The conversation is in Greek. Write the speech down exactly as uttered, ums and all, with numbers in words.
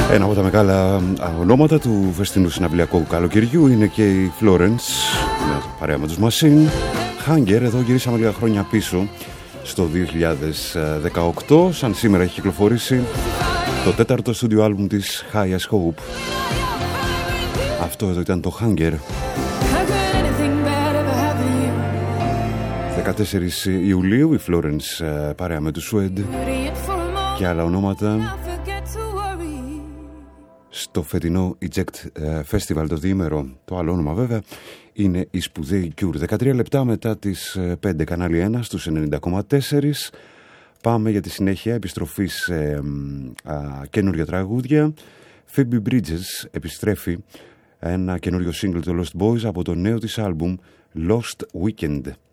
Ένα από τα μεγάλα ονόματα του φεστινού συναυλιακού καλοκαιριού είναι και η Florence, παρέα με τους Machine. Hunger, εδώ γυρίσαμε λίγα χρόνια πίσω, στο δύο χιλιάδες δεκαοκτώ, σαν σήμερα έχει κυκλοφορήσει το τέταρτο στούντιο άλμπουμ της Highest Hope. Αυτό εδώ ήταν το Hunger. δεκατέσσερις Ιουλίου η Florence παρέα με τους Suede και άλλα ονόματα στο φετινό Eject Festival το διήμερο. Το άλλο όνομα βέβαια είναι η σπουδαίοι Cure. δεκατρία λεπτά μετά τις πέντε, κανάλι ένα στους ενενήντα κόμμα τέσσερα. Πάμε για τη συνέχεια, επιστροφή σε α, καινούργια τραγούδια. Phoebe Bridges επιστρέφει, ένα καινούριο single του Lost Boys από το νέο της άλμπουμ Lost Weekend.